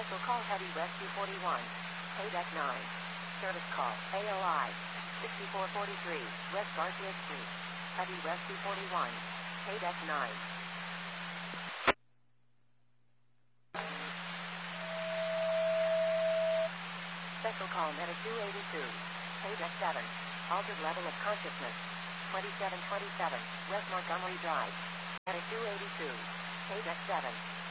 Special call Heavy Rescue 41. Paydeck 9. Service call AOI 6443 West Garfield Street. Heavy Rescue 41. Paydeck 9. Special call Meta 282. Paydeck 7. Altered level of consciousness. 2727 West Montgomery Drive. Meta 282. Paydeck 7.